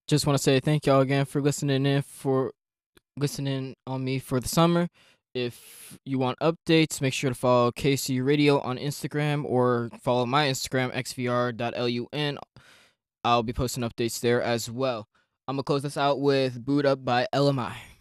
Just want to say thank y'all again for listening on me for the summer. If you want updates, make sure to follow KC Radio on Instagram or follow my Instagram xvr.lun. I'll be posting updates there as well. I'm gonna close this out with "Boot Up" by LMI.